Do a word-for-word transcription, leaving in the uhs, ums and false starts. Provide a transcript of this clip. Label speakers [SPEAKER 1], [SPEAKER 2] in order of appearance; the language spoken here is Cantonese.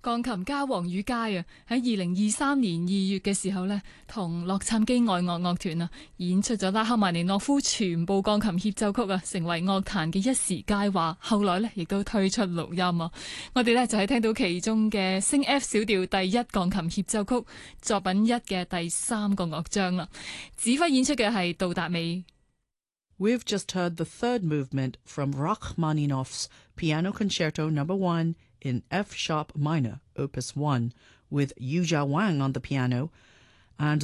[SPEAKER 1] 鋼琴家黃宇佳啊，喺二零二三年二月嘅時候呢，同洛杉磯愛樂樂團啊演出咗拉赫曼尼諾夫全部鋼琴協奏曲啊，成為樂壇嘅一時佳話。後來呢，亦都推出錄音啊。我哋呢，就係聽到其中嘅升 F 小調第一鋼琴協奏曲作品一嘅第三個樂章啦。指揮演出嘅係杜達美。
[SPEAKER 2] We've just heard the third movement from Rachmaninoff's Piano Concerto Number One in F sharp minor, Opus One, with Yuzha Wang on the piano, and